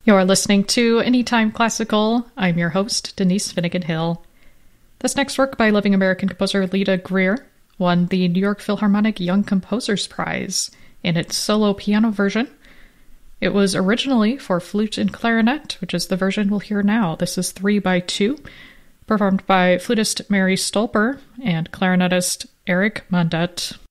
You're listening to Anytime Classical. I'm your host, Denise Finnegan Hill. This next work by living American composer Lida Greer won the New York Philharmonic Young Composers Prize in its solo piano version. It was originally for flute and clarinet, which is the version we'll hear now. This is 3x2, performed by flutist Mary Stolper and clarinetist Eric Mondet.